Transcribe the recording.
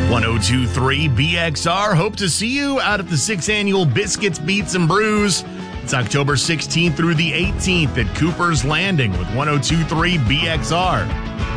1023 BXR. Hope to see you out at the 6th annual Biscuits, Beats, and Brews. It's October 16th through the 18th at Cooper's Landing with 1023 BXR.